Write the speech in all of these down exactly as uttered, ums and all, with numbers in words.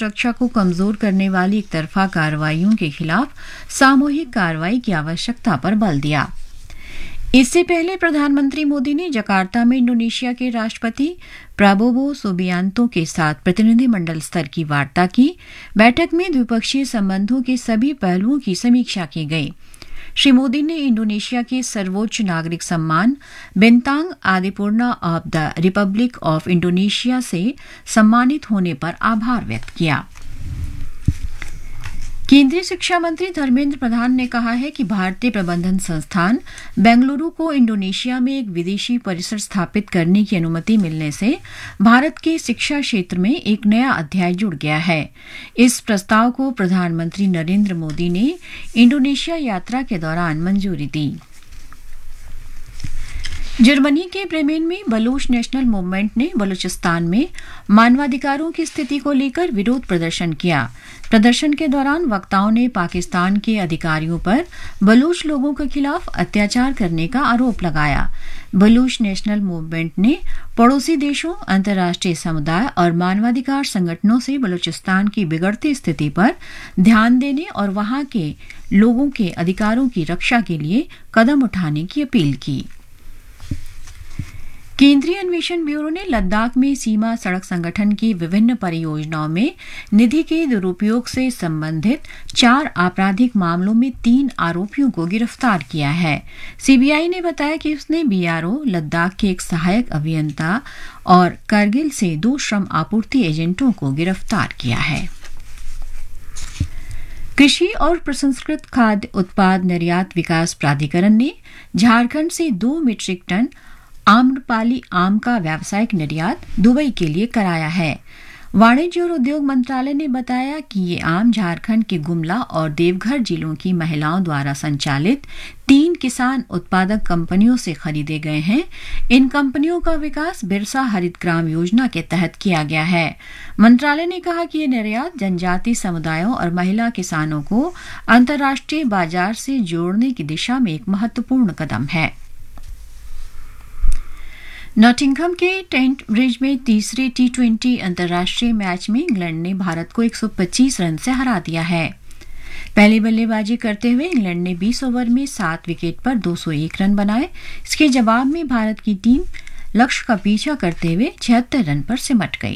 सुरक्षा को कमजोर करने वाली एकतरफा कार्रवाइयों के खिलाफ सामूहिक कार्रवाई की आवश्यकता पर बल दिया। इससे पहले प्रधानमंत्री मोदी ने जकार्ता में इंडोनेशिया के राष्ट्रपति प्राबोवो सुबियांतो के साथ प्रतिनिधिमंडल स्तर की वार्ता की। बैठक में द्विपक्षीय संबंधों के सभी पहलुओं की समीक्षा की गई। श्री मोदी ने इंडोनेशिया के सर्वोच्च नागरिक सम्मान बिंतांग आदिपूर्णा of the Republic of Indonesia से सम्मानित होने पर आभार व्यक्त किया। केंद्रीय शिक्षा मंत्री धर्मेंद्र प्रधान ने कहा है कि भारतीय प्रबंधन संस्थान बेंगलुरु को इंडोनेशिया में एक विदेशी परिसर स्थापित करने की अनुमति मिलने से भारत के शिक्षा क्षेत्र में एक नया अध्याय जुड़ गया है। इस प्रस्ताव को प्रधानमंत्री नरेंद्र मोदी ने इंडोनेशिया यात्रा के दौरान मंजूरी दी। जर्मनी के ब्रेमेन में बलूच नेशनल मूवमेंट ने बलूचिस्तान में मानवाधिकारों की स्थिति को लेकर विरोध प्रदर्शन किया। प्रदर्शन के दौरान वक्ताओं ने पाकिस्तान के अधिकारियों पर बलूच लोगों के खिलाफ अत्याचार करने का आरोप लगाया। बलूच नेशनल मूवमेंट ने पड़ोसी देशों, अंतर्राष्ट्रीय समुदाय और मानवाधिकार संगठनों से बलूचिस्तान की बिगड़ती स्थिति पर ध्यान देने और वहां के लोगों के अधिकारों की रक्षा के लिए कदम उठाने की अपील की। केंद्रीय अन्वेषण ब्यूरो ने लद्दाख में सीमा सड़क संगठन की विभिन्न परियोजनाओं में निधि के दुरुपयोग से संबंधित चार आपराधिक मामलों में तीन आरोपियों को गिरफ्तार किया है। सीबीआई ने बताया कि उसने बीआरओ, लद्दाख के एक सहायक अभियंता और करगिल से दो श्रम आपूर्ति एजेंटों को गिरफ्तार किया है। कृषि और प्रसंस्कृत खाद्य उत्पाद निर्यात विकास प्राधिकरण ने झारखंड से दो मीट्रिक टन आम्रपाली आम का व्यावसायिक निर्यात दुबई के लिए कराया है। वाणिज्य और उद्योग मंत्रालय ने बताया कि ये आम झारखंड के गुमला और देवघर जिलों की महिलाओं द्वारा संचालित तीन किसान उत्पादक कंपनियों से खरीदे गए हैं। इन कंपनियों का विकास बिरसा हरित ग्राम योजना के तहत किया गया है। मंत्रालय ने कहा कि ये निर्यात जनजातीय समुदायों और महिला किसानों को अंतर्राष्ट्रीय बाजार से जोड़ने की दिशा में एक महत्वपूर्ण कदम है। नॉटिंघम के टेंट ब्रिज में तीसरे टी ट्वेंटी अंतर्राष्ट्रीय मैच में इंग्लैंड ने भारत को एक सौ पच्चीस रन से हरा दिया है। पहली बल्लेबाजी करते हुए इंग्लैंड ने बीस ओवर में सात विकेट पर दो सौ एक रन बनाए। इसके जवाब में भारत की टीम लक्ष्य का पीछा करते हुए छिहत्तर रन पर सिमट गई।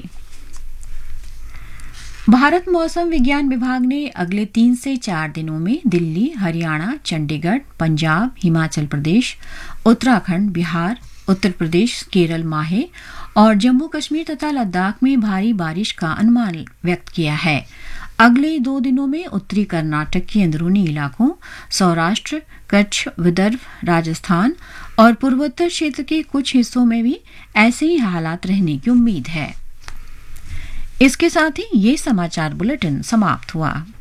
भारत मौसम विज्ञान विभाग ने अगले तीन से चार दिनों में दिल्ली, हरियाणा, चंडीगढ़, पंजाब, हिमाचल प्रदेश, उत्तराखंड, बिहार, उत्तर प्रदेश, केरल, माहे और जम्मू कश्मीर तथा लद्दाख में भारी बारिश का अनुमान व्यक्त किया है। अगले दो दिनों में उत्तरी कर्नाटक के अंदरूनी इलाकों, सौराष्ट्र, कच्छ, विदर्भ, राजस्थान और पूर्वोत्तर क्षेत्र के कुछ हिस्सों में भी ऐसे ही हालात रहने की उम्मीद है। इसके साथ ही ये समाचार बुलेटिन समाप्त हुआ।